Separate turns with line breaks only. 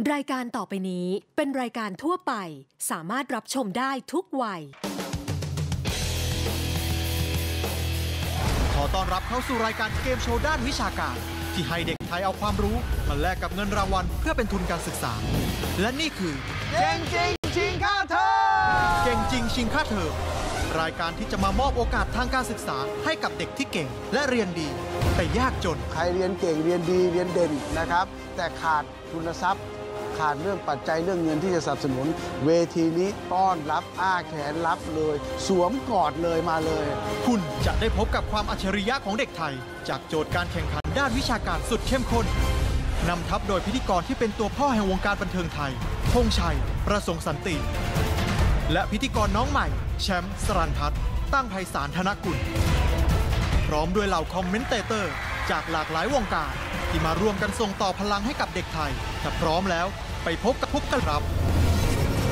รายการต่อไปนี้เป็นรายการทั่วไปสามารถรับชมได้ทุกวัย
ขอต้อนรับเข้าสู่รายการเกมโชว์ด้านวิชาการที่ให้เด็กไทยเอาความรู้มาแลกกับเงินรางวัลเพื่อเป็นทุนการศึกษาและนี่คือ
เก่งจริงชิงค่าเทอม
เก่งจริงชิงค่าเทอมรายการที่จะมามอบโอกาสทางการศึกษาให้กับเด็กที่เก่งและเรียนดีแต่ยากจน
ใครเรียนเก่งเรียนดีเรียนเด่นนะครับแต่ขาดทุนทรัพย์ขาดเรื่องปัจจัยเรื่องเงินที่จะสนับสนุนเวทีนี้ต้อนรับอ้าแขนรับเลยสวมกอดเลยมาเลย
คุณจะได้พบกับความอัจฉริยะของเด็กไทยจากโจทย์การแข่งขันด้านวิชาการสุดเข้มข้นนำทัพโดยพิธีกรที่เป็นตัวพ่อแห่งวงการบันเทิงไทยธงชัยประสงค์สันติและพิธีกรน้องใหม่แชมป์สรัญพัฒน์ตั้งไพศาลธนกุลพร้อมด้วยเหล่าคอมเมนเตเตอร์จากหลากหลายวงการที่มาร่วมกันส่งต่อพลังให้กับเด็กไทยถ้าพร้อมแล้วไปพบกับพวกกันครับ